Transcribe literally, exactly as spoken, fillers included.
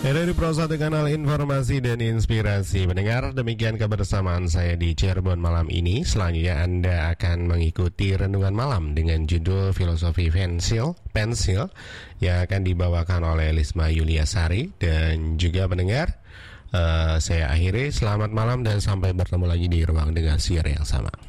Dari Pro satu Kanal Informasi dan Inspirasi. Mendengar demikian kebersamaan saya di Cirebon malam ini. Selanjutnya Anda akan mengikuti renungan malam dengan judul Filosofi Pensil, Pensil yang akan dibawakan oleh Lisma Yuliasari. Dan juga mendengar, uh, saya akhiri. Selamat malam dan sampai bertemu lagi di ruang dengar siar yang sama.